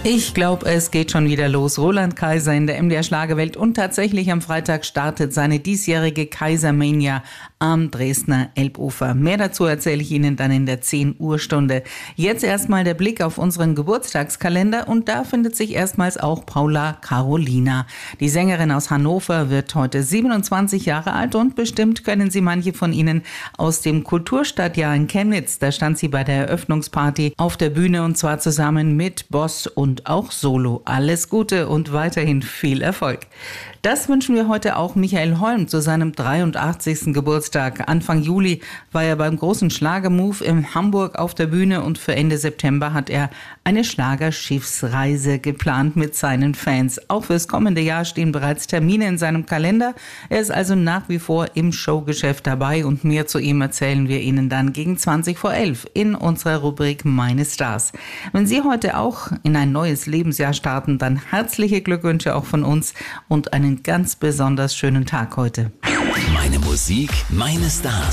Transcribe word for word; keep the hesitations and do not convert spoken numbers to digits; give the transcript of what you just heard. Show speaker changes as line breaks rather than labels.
Ich glaube, es geht schon wieder los. Roland Kaiser in der M D R Schlagerwelt und tatsächlich am Freitag startet seine diesjährige Kaisermania am Dresdner Elbufer. Mehr dazu erzähle ich Ihnen dann in der zehn Uhr Stunde. Jetzt erstmal der Blick auf unseren Geburtstagskalender und da findet sich erstmals auch Paula Carolina. Die Sängerin aus Hannover wird heute siebenundzwanzig Jahre alt und bestimmt kennen Sie manche von Ihnen aus dem Kulturstadtjahr in Chemnitz. Da stand sie bei der Eröffnungsparty auf der Bühne und zwar zusammen mit Boss und auch solo. Alles Gute und weiterhin viel Erfolg. Das wünschen wir heute auch Michael Holm zu seinem dreiundachtzigsten Geburtstag. Anfang Juli war er beim großen Schlagermove in Hamburg auf der Bühne und für Ende September hat er eine Schlagerschiffsreise geplant mit seinen Fans. Auch fürs kommende Jahr stehen bereits Termine in seinem Kalender. Er ist also nach wie vor im Showgeschäft dabei und mehr zu ihm erzählen wir Ihnen dann gegen zwanzig vor elf in unserer Rubrik Meine Stars. Wenn Sie heute auch in ein neues Lebensjahr starten, dann herzliche Glückwünsche auch von uns und einen ganz besonders schönen Tag heute.
Meine Musik, meine Stars.